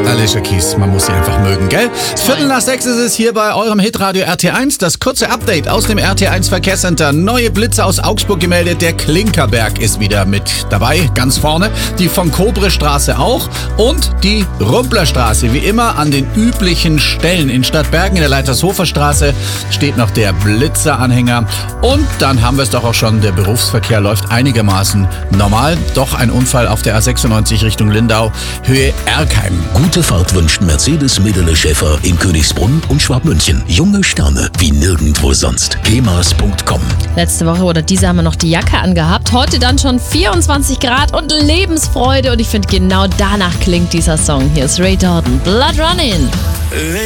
Alicia Keys, man muss sie einfach mögen, gell? 5:45 ist es hier bei eurem Hitradio RT1. Das kurze Update aus dem RT1 Verkehrscenter. Neue Blitze aus Augsburg gemeldet. Der Klinkerberg ist wieder mit dabei, ganz vorne. Die von Kobre-Straße auch. Und die Rumplerstraße, wie immer an den üblichen Stellen. In Stadtbergen in der Leitershofer Straße steht noch der Blitzeranhänger. Und dann haben wir es doch auch schon. Der Berufsverkehr läuft einigermaßen normal. Doch ein Unfall auf der A96 Richtung Lindau, Höhe Erkheim. Gute Fahrt wünscht Mercedes Medele Schäfer in Königsbrunn und Schwabmünchen. Junge Sterne wie nirgendwo sonst. kemas.com. Letzte Woche oder diese haben wir noch die Jacke angehabt. Heute dann schon 24 Grad und Lebensfreude. Und ich finde, genau danach klingt dieser Song. Hier ist Ray Jordan, Blood Running.